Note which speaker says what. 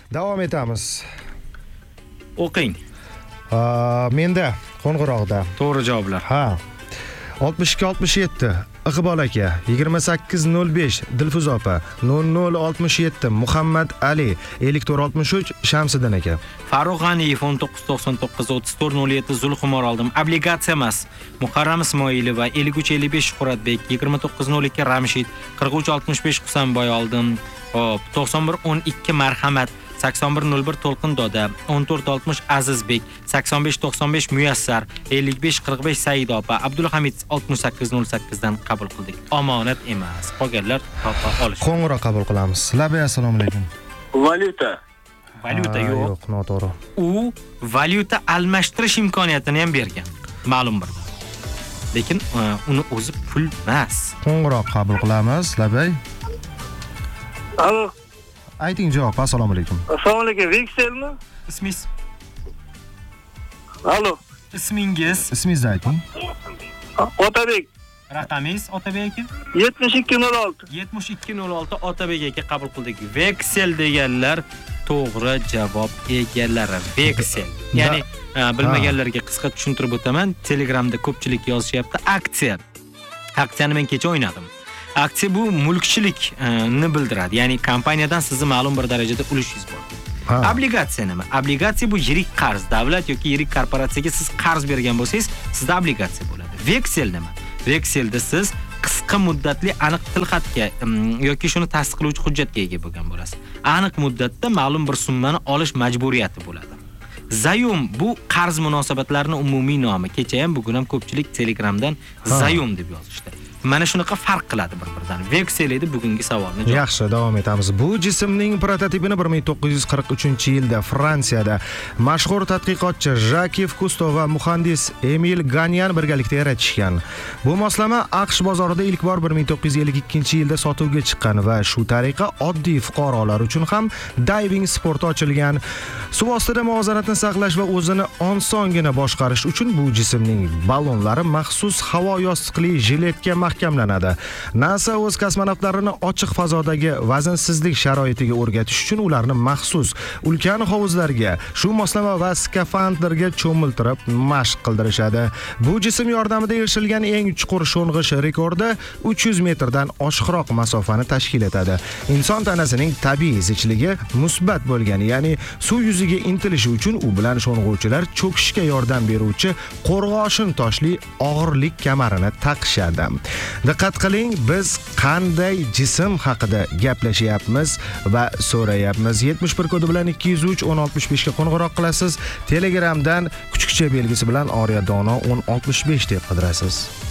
Speaker 1: Davom etamiz.
Speaker 2: O'qing.
Speaker 1: Menda qo'ng'iroqda.
Speaker 2: To'g'ri javoblar.
Speaker 1: Ha. 6267 Iqbol aka, 2805 Dilfuz opa, 0067 Muhammad Ali, 5463 Shamsiddin aka.
Speaker 2: Farruh G'aniyev 1999 3407 Zulxumor oldim. Obligatsiya emas. Muharram Ismoilova 5355 Shuhratbek, 2902 Ramshid, 4365 Husanboy oldim. Hop, 9112 Marhamat, 8101 To'lqin Doda, 1460 Azizbek, 8595 Muyassar, 5545 Said opa, Abdulhamid 6808 dan qabul qildik. Omonat emas. Qolganlar topa olish.
Speaker 1: Qo'ng'iroq qabul qilamiz. Labay, assalomu alaykum.
Speaker 3: Valyuta
Speaker 2: yo'q.
Speaker 1: Yo'q, noto'g'ri.
Speaker 2: U valyuta almashtirish imkoniyatini ham bergan. Ma'lum bir. Lekin uni o'zi pul emas.
Speaker 1: Qo'ng'iroq qabul qilamiz. Labay.
Speaker 3: Alo.
Speaker 1: Ayting javob. Assalomu alaykum.
Speaker 3: Assalomu alaykum. Vekselmi?
Speaker 2: Ismingiz?
Speaker 3: Alo.
Speaker 2: Ismingiz?
Speaker 1: Ismingizni ayting.
Speaker 3: Otabek.
Speaker 2: Raqamingiz Otabek aka?
Speaker 3: 7206.
Speaker 2: 7206 Otabek aka qabul qildik. Veksel deganlar to'g'ri javob egalari. Veksel. Ya'ni bilmaganlarga qisqa tushuntirib o'taman. Telegramda ko'pchilik yozishyapti. Aksiya. Aksiyani men kecha o'ynadim. Aksiya bu mulkchilikni bildiradi. Ya'ni kompaniyadan sizni ma'lum bir darajada ulushingiz bor. Obligatsiya nima? Obligatsiya bu yirik qarz. Davlat yoki yirik korporatsiyaga siz qarz bergan bo'lsangiz, sizda obligatsiya bo'ladi. Veksel nima? Vekselda siz qisqa muddatli aniq tilxatga yoki shuni tasdiqlovchi hujjatga ega bo'lgan bo'lasiz. Aniq muddatda ma'lum bir summani olish majburiyati bo'ladi. Zayum bu qarz munosabatlarini umumiy nomi. Kecha ham bugun ham ko'pchilik Telegramdan zayum deb yozishdi. Mana shunaqa farq qiladi bir-biridan. Veksel edi bugungi savolni javob.
Speaker 1: Yaxshi, davom etamiz. Bu jismning prototipini 1943-yilda Fransiyada mashhur tadqiqotchi Jacques Cousteau va muhandis Emil Ganyan birgalikda yaratishgan. Bu moslama AQSh bozorida ilk bor 1952-yilda sotuvga chiqqan va shu tariqa oddiy fuqarolar uchun ham diving sporti ochilgan. Suv ostida muvozanatni saqlash va o'zini osongina boshqarish uchun bu jismning ballonlari maxsus havo yostiqli jiletga mahkamlanadi. NASA o'z kosmonavtlarini ochiq fazodagi vazinsizlik sharoitiga o'rgatish uchun ularni maxsus ulkan hovuzlarga, shu moslama va skafandrga cho'miltirib mashq qildirishadi. Bu jism yordamida erishilgan eng chuqur sho'ng'ish rekordi 300 metrdan oshiqroq masofani tashkil etadi. Inson tanasining tabiiy zichligi musbat bo'lgan, ya'ni suv yuziga intilishi uchun u bilan sho'ng'uvchilar cho'kishga yordam beruvchi qo'rg'oshin toshli og'irlik kamarini taqishadi. Diqqat qiling, biz qanday jism haqida gaplashyapmiz va so'rayapmiz. 71 kodi bilan 203 1065 ga qo'ng'iroq qilasiz. Telegramdan kuchukcha belgisi bilan Oriya Dono 1065 deb qidirasiz.